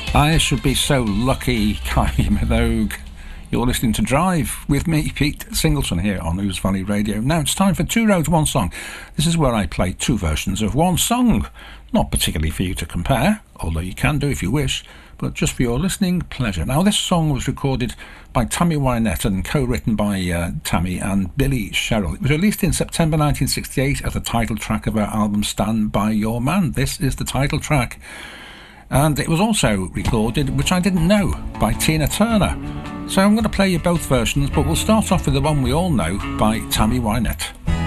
I should be so lucky, Kylie Minogue. You're listening to Drive with me, Pete Singleton, here on Ouse Valley Radio. Now it's time for Two Roads, One Song. This is where I play two versions of one song. Not particularly for you to compare, although you can do if you wish, but just for your listening pleasure. Now, this song was recorded by Tammy Wynette and co-written by Tammy and Billy Sherrill. It was released in September 1968 as the title track of her album Stand By Your Man. This is the title track. And it was also recorded, which I didn't know, by Tina Turner. So I'm going to play you both versions, but we'll start off with the one we all know by Tammy Wynette.